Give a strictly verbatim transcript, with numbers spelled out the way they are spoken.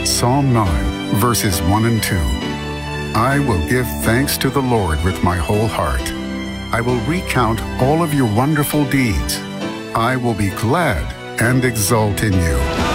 Psalm nine, verses one and two. I will give thanks to the Lord with my whole heart. I will recount all of your wonderful deeds. I will be glad and exult in you.